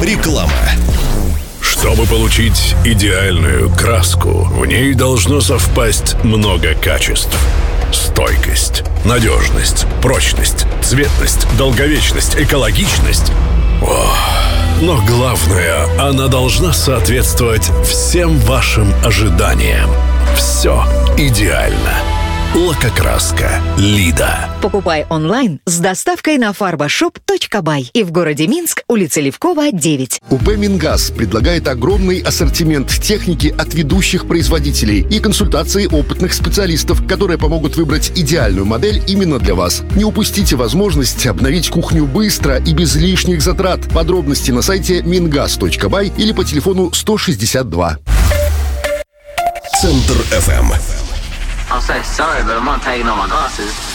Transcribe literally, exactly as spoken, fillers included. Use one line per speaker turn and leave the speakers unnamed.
Реклама.
Чтобы получить идеальную краску, в ней должно совпасть много качеств. Стойкость, надежность, прочность, цветность, долговечность, экологичность. О, но главное, она должна соответствовать всем вашим ожиданиям. Все идеально. Лакокраска Лида.
Покупай онлайн с доставкой на фарбашоп точка бай и в городе Минск, улица Левкова, девять.
УП «Мингаз» предлагает огромный ассортимент техники от ведущих производителей и консультации опытных специалистов, которые помогут выбрать идеальную модель именно для вас. Не упустите возможность обновить кухню быстро и без лишних затрат. Подробности на сайте мингаз точка бай или по телефону сто шестьдесят два.
Центр эф эм.
I'm so sorry, but I'm not taking all my glasses.